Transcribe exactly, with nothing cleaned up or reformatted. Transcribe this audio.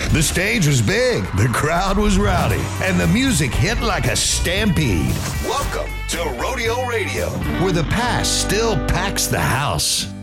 The stage was big, the crowd was rowdy, and the music hit like a stampede. Welcome to Rodeo Radio, where the past still packs the house.